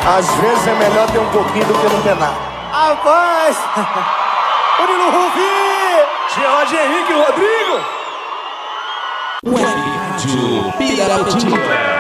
Às vezes é melhor ter um pouquinho do que não ter nada. Rapaz! Murilo Rufi! George Henrique Rodrigo! Web Rádio Piraratinga.